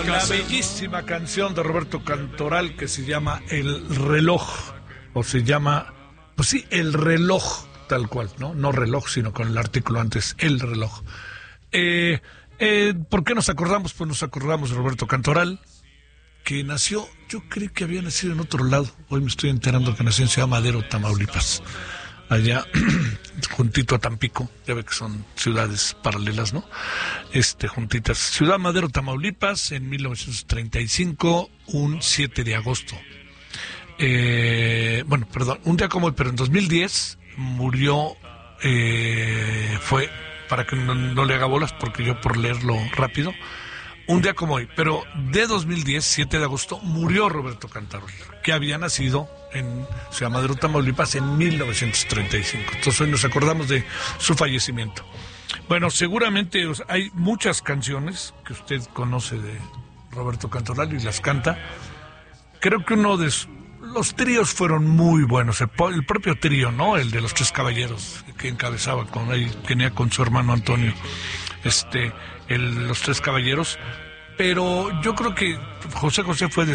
la bellísima canción de Roberto Cantoral que se llama El Reloj, o se llama, pues sí, El Reloj, tal cual, no reloj, sino con el artículo antes, El Reloj. ¿Por qué nos acordamos? Pues nos acordamos de Roberto Cantoral, que nació, yo creí que había nacido en otro lado, hoy me estoy enterando que nació en Ciudad Madero, Tamaulipas, allá juntito a Tampico, ya ve que son ciudades paralelas, ¿no? Juntitas. Ciudad Madero, Tamaulipas, en 1935, un 7 de agosto. Un día como hoy, pero en 2010 murió, fue, para que no le haga bolas, porque yo por leerlo rápido, un día como hoy, pero de 2010, 7 de agosto, murió Roberto Cantoral, que había nacido en Ciudad Madero, Tamaulipas, en 1935. Entonces hoy nos acordamos de su fallecimiento. Bueno, seguramente hay muchas canciones que usted conoce de Roberto Cantoral y las canta. Creo que los tríos fueron muy buenos. El propio trío, ¿no? El de los Tres Caballeros, que encabezaba tenía con su hermano Antonio, los Tres Caballeros. Pero yo creo que José José fue